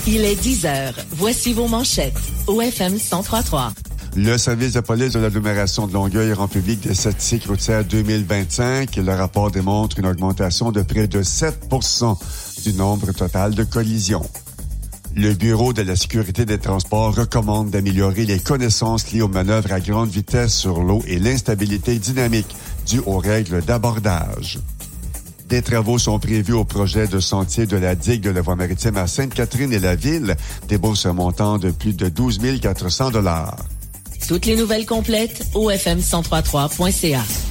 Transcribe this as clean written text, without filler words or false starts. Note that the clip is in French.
Il est 10 heures. Voici vos manchettes. OFM 103.3. Le service de police de l'agglomération de Longueuil rend public des statistiques routières 2025. Le rapport démontre une augmentation de près de 7 % du nombre total de collisions. Le Bureau de la sécurité des transports recommande d'améliorer les connaissances liées aux manœuvres à grande vitesse sur l'eau et l'instabilité dynamique due aux règles d'abordage. Des travaux sont prévus au projet de sentier de la digue de la voie maritime à Sainte-Catherine et la ville, débourse un montant de plus de 12 400 $. Toutes les nouvelles complètes, OFM1033.ca.